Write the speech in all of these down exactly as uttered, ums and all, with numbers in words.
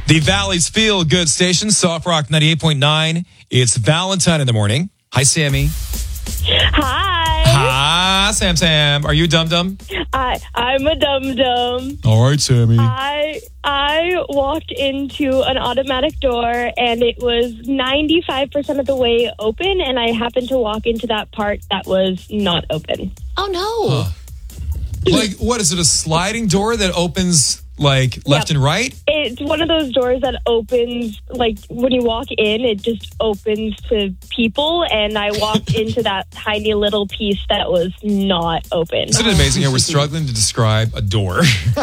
The Valley's Feel Good Station, Soft Rock ninety-eight point nine. It's Valentine in the morning. Hi, Sammy. Hi. Hi, Sam Sam. Are you Dum Dum? I, I'm a dum-dum. All right, Sammy. I I walked into an automatic door, and it was ninety-five percent of the way open, and I happened to walk into that part that was not open. Oh, no. Huh. Like, what is it, a sliding door that opens, like, left Yep. and right? It's one of those doors that opens, like, when you walk in, it just opens to people, and I walked into that tiny little piece that was not open. Isn't it amazing how we're struggling to describe a door?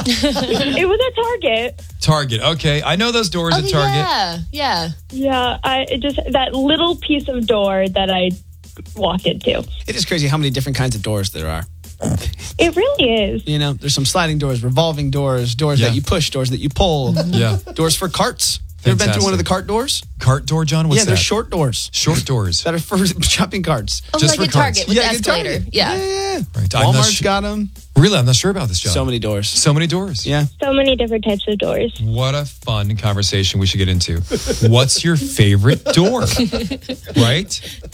It was at Target. Target. Okay. I know those doors Oh, at Target. yeah, yeah. Yeah, I it just that little piece of door that I walked into. It is crazy how many different kinds of doors there are. It really is. You know, there's some sliding doors, revolving doors, doors Yeah. that you push, doors that you pull, Yeah. doors for carts. You ever been through one of the cart doors? Cart door, John? What's yeah, they're that? short doors Short doors. that are for shopping carts. Oh, Just like for at carts. Target with yeah, the get escalator. Target. Yeah. yeah, yeah. Right. I'm not Walmart's su- got them. Really? I'm not sure about this, John. So many doors. So many doors. Yeah. So many different types of doors. What a fun conversation we should get into. What's your favorite door? Right?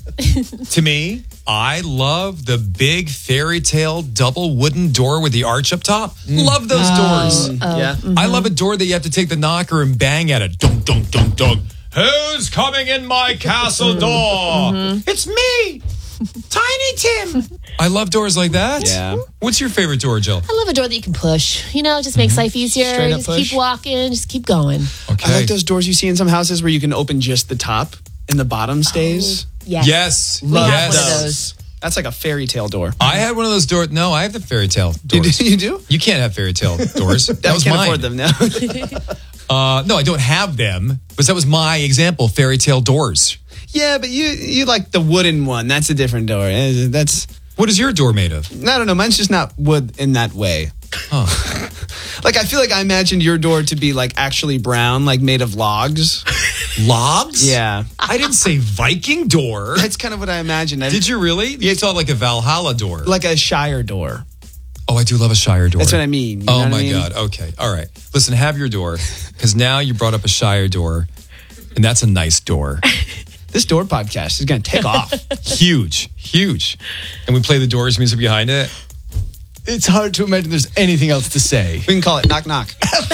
To me, I love the big fairy tale double wooden door with the arch up top. Love those doors. Yeah. I love a door that you have to take the knocker and bang at it. Dunk, dunk, dunk, dunk. Who's coming in my castle door? It's me, Tiny Tim. I love doors like that. Yeah. What's your favorite door, Jill? I love a door that you can push. You know, it just makes life easier. Straight up Just push. keep walking. Just keep going. Okay. I like those doors you see in some houses where you can open just the top and the bottom stays. Yes. Yes. We have yes. one of those. That's like a fairy tale door. I had one of those doors. No, I have the fairy tale You doors. do? You do? You can't have fairy tale doors. That I was can't mine. afford them now. Uh, no, I don't have them, but that was my example. Fairy tale doors. yeah, but you you like the wooden one. That's a different door. Eh, That's What is your door made of? I don't know. Mine's just not wood in that way. Huh. Like I feel like I imagined your door to be like actually brown, like made of logs. Logs? Yeah, I didn't say Viking door. that's kind of what I imagined. I, Did you really? You saw like a Valhalla door. like a Shire door? Oh, I do love a Shire door. That's what I mean. You know Oh what my I mean? God. Okay. All right. Listen, have your door, because now you brought up a Shire door, and that's a nice door. This door podcast is going to take off. Huge, huge. And we play the Doors music behind it. It's hard to imagine there's anything else to say. We can call it knock knock.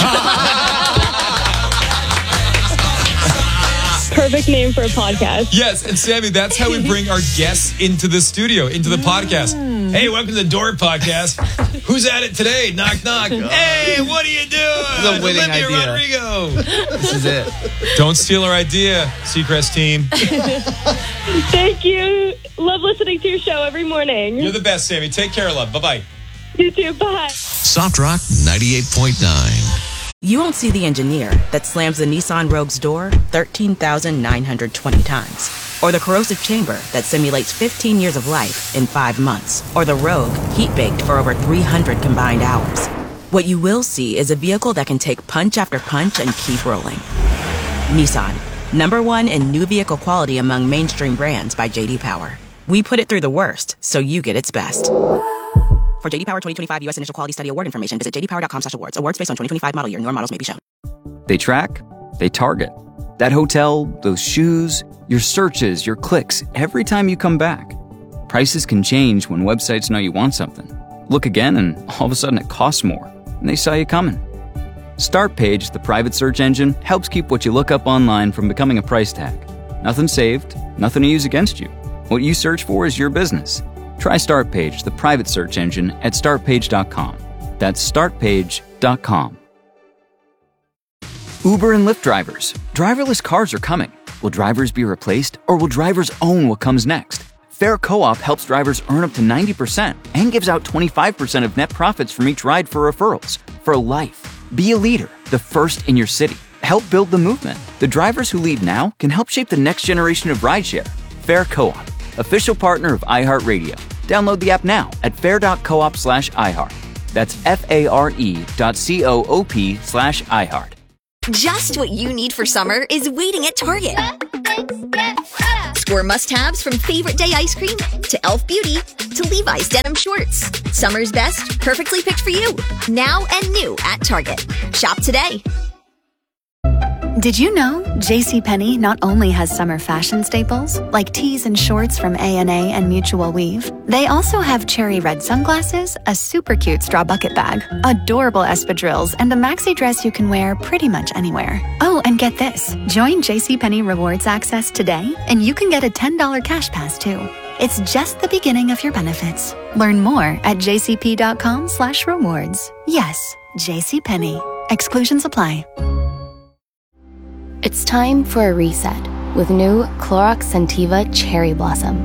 Perfect name for a podcast. Yes, and Sammy, that's how we bring our guests into the studio, into the podcast. Hey, welcome to the Door Podcast. Who's at it today? Knock, knock. Hey, what are you doing? The winning Olivia idea. Rodrigo. This is it. Don't steal our idea, Seacrest team. Thank you. Love listening to your show every morning. You're the best, Sammy. Take care, love. Bye-bye. You too. Bye. Soft Rock ninety-eight point nine. You won't see the engineer that slams the Nissan Rogue's door thirteen thousand nine hundred twenty times. Or the corrosive chamber that simulates fifteen years of life in five months. Or the Rogue heat-baked for over three hundred combined hours. What you will see is a vehicle that can take punch after punch and keep rolling. Nissan, number one in new vehicle quality among mainstream brands by J D Power. We put it through the worst, so you get its best. For J D Power twenty twenty-five U S Initial Quality Study Award information, visit j d power dot com slash awards. Awards based on twenty twenty-five model year. Newer models may be shown. They track, they target. That hotel, those shoes, your searches, your clicks, every time you come back. Prices can change when websites know you want something. Look again and all of a sudden it costs more, and they saw you coming. Startpage, the private search engine, helps keep what you look up online from becoming a price tag. Nothing saved, nothing to use against you. What you search for is your business. Try Startpage, the private search engine, at start page dot com. That's start page dot com. Uber and Lyft drivers. Driverless cars are coming. Will drivers be replaced, or will drivers own what comes next? Fair Co-op helps drivers earn up to ninety percent and gives out twenty-five percent of net profits from each ride for referrals. For life. Be a leader, the first in your city. Help build the movement. The drivers who lead now can help shape the next generation of rideshare. Fair Co-op, official partner of iHeartRadio. Download the app now at fair dot coop slash iHeart. That's F-A-R-E dot C-O-O-P slash iHeart. Just what you need for summer is waiting at Target. Score must-haves from Favorite Day ice cream to Elf Beauty to Levi's denim shorts. Summer's best, perfectly picked for you. Now and new at Target. Shop today. Did you know JCPenney not only has summer fashion staples, like tees and shorts from A and A and Mutual Weave, they also have cherry red sunglasses, a super cute straw bucket bag, adorable espadrilles, and a maxi dress you can wear pretty much anywhere. Oh, and get this. Join JCPenney Rewards Access today, and you can get a ten dollars cash pass, too. It's just the beginning of your benefits. Learn more at jcp.com slash rewards. Yes, JCPenney. Exclusions apply. It's time for a reset with new Clorox Scentiva Cherry Blossom.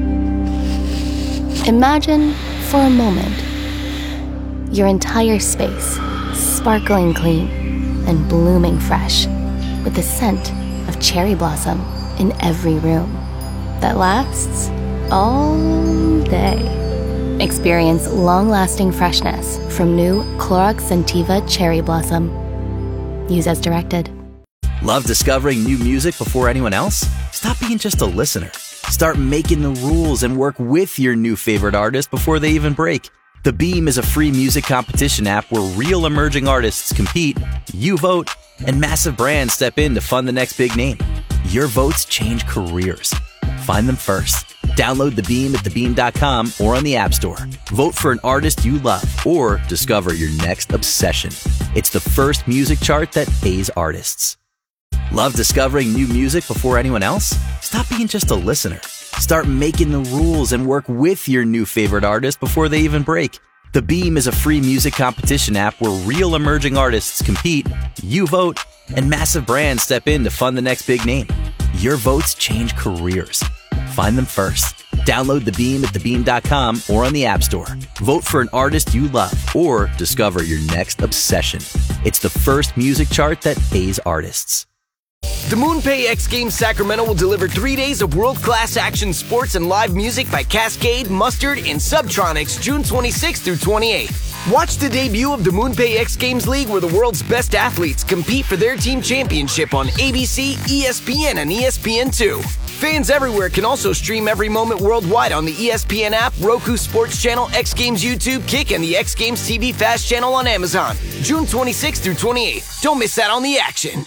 Imagine, for a moment, your entire space sparkling clean and blooming fresh with the scent of cherry blossom in every room that lasts all day. Experience long-lasting freshness from new Clorox Scentiva Cherry Blossom. Use as directed. Love discovering new music before anyone else? Stop being just a listener. Start making the rules and work with your new favorite artist before they even break. The Beam is a free music competition app where real emerging artists compete, you vote, and massive brands step in to fund the next big name. Your votes change careers. Find them first. Download The Beam at the beam dot com or on the App Store. Vote for an artist you love or discover your next obsession. It's the first music chart that pays artists. Love discovering new music before anyone else? Stop being just a listener. Start making the rules and work with your new favorite artist before they even break. The Beam is a free music competition app where real emerging artists compete, you vote, and massive brands step in to fund the next big name. Your votes change careers. Find them first. Download The Beam at the beam dot com or on the App Store. Vote for an artist you love or discover your next obsession. It's the first music chart that pays artists. The MoonPay X Games Sacramento will deliver three days of world-class action sports and live music by Cascade, Mustard, and Subtronics June twenty-sixth through twenty-eighth. Watch the debut of the MoonPay X Games League where the world's best athletes compete for their team championship on A B C, E S P N, and E S P N two. Fans everywhere can also stream every moment worldwide on the E S P N app, Roku Sports Channel, X Games YouTube, Kick, and the X Games T V Fast Channel on Amazon. June twenty-sixth through twenty-eighth. Don't miss out on the action.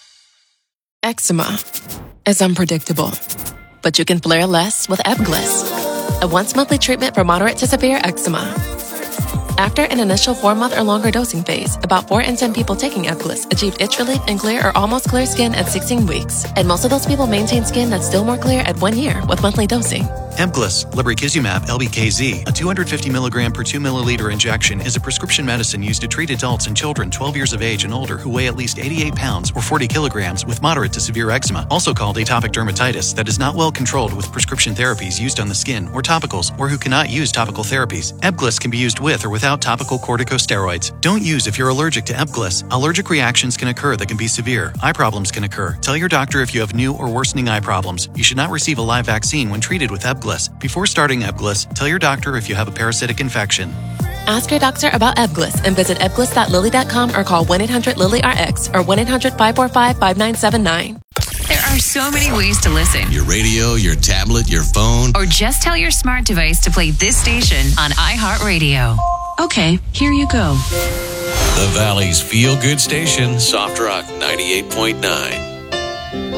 Eczema is unpredictable, but you can flare less with Ebglyss, a once-monthly treatment for moderate to severe eczema. After an initial four-month or longer dosing phase, about four in ten people taking Ebglyss achieved itch relief and clear or almost clear skin at sixteen weeks, and most of those people maintain skin that's still more clear at one year with monthly dosing. Ebglyss, lebrikizumab L B K Z, a two hundred fifty milligram per two milliliter injection, is a prescription medicine used to treat adults and children twelve years of age and older who weigh at least eighty-eight pounds or forty kilograms with moderate to severe eczema, also called atopic dermatitis, that is not well controlled with prescription therapies used on the skin or topicals, or who cannot use topical therapies. Ebglyss can be used with or without topical corticosteroids. Don't use if you're allergic to Ebglyss. Allergic reactions can occur that can be severe. Eye problems can occur. Tell your doctor if you have new or worsening eye problems. You should not receive a live vaccine when treated with Ebglyss. Before starting Ebglyss, tell your doctor if you have a parasitic infection. Ask your doctor about Ebglyss and visit ebglyss dot lilly dot com or call one eight hundred lilly R X or one eight hundred five four five five nine seven nine. There are so many ways to listen. Your radio, your tablet, your phone. Or just tell your smart device to play this station on iHeartRadio. Okay, here you go. The Valley's feel-good station, Soft Rock ninety-eight point nine.